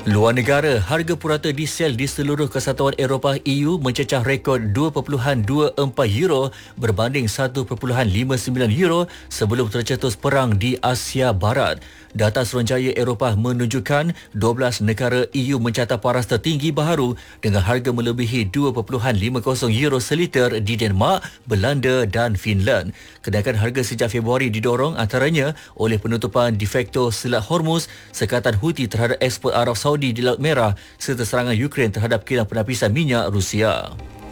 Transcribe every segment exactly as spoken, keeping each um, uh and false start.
Luar negara, harga purata diesel di seluruh Kesatuan Eropah E U mencecah rekod dua perpuluhan dua empat euro berbanding satu perpuluhan lima sembilan euro sebelum tercetus perang di Asia Barat. Data Suruhanjaya Eropah menunjukkan dua belas negara E U mencatat paras tertinggi baharu dengan harga melebihi dua perpuluhan lima kosong euro seliter di Denmark, Belanda dan Finland. Kenaikan harga sejak Februari didorong antaranya oleh penutupan de facto Selat Hormuz, sekatan Houthi terhadap ekspor Arab Saudi di Laut Merah serta serangan Ukraine terhadap kilang penapisan minyak Rusia.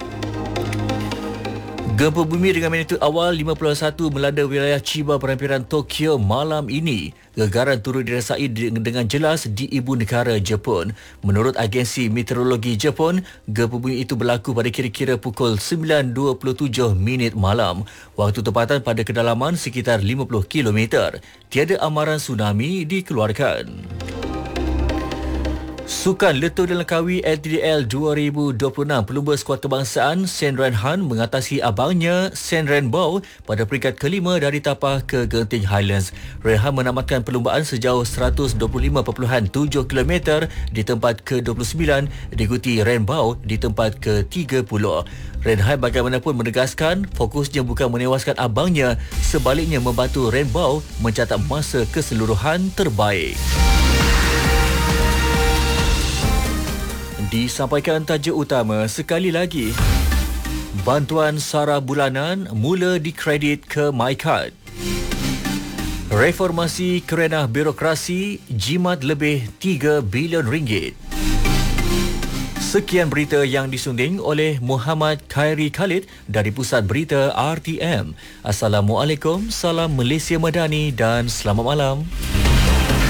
Gempa bumi dengan magnitud awal lima puluh satu melanda wilayah Chiba perhampiran Tokyo malam ini. Gegaran turut dirasai dengan jelas di ibu negara Jepun. Menurut agensi meteorologi Jepun, gempa bumi itu berlaku pada kira-kira pukul sembilan dua puluh tujuh minit malam. Waktu tempatan pada kedalaman sekitar lima puluh kilometer. Tiada amaran tsunami dikeluarkan. Sukan Letup dan Langkawi L T D L dua ribu dua puluh enam, pelumba skuad kebangsaan Sen Ren Han mengatasi abangnya Sen Ren Bao pada peringkat kelima dari tapak ke Genting Highlands. Ren Han menamatkan perlumbaan sejauh seratus dua puluh lima perpuluhan tujuh kilometer di tempat ke dua puluh sembilan, diikuti Ren Bao di tempat ke tiga puluh. Ren Han bagaimanapun menegaskan fokusnya bukan menewaskan abangnya, sebaliknya membantu Ren Bao mencatat masa keseluruhan terbaik. Disampaikan tajuk utama sekali lagi. Bantuan sara bulanan mula dikredit ke MyCard. Reformasi kerana birokrasi jimat lebih tiga bilion ringgit. Sekian berita yang disunding oleh Muhammad Khairi Khalid dari Pusat Berita R T M. Assalamualaikum, salam Malaysia Madani dan selamat malam.